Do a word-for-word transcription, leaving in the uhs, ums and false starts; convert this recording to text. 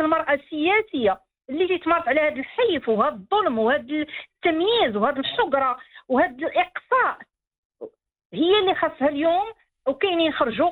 المرأة السياسية اللي تمارس على هذا الحيف وهذا الظلم وهذا التمييز وهذا الشجرة وهذا الإقصاء، هي اللي خاصها اليوم وكاينين يخرجوا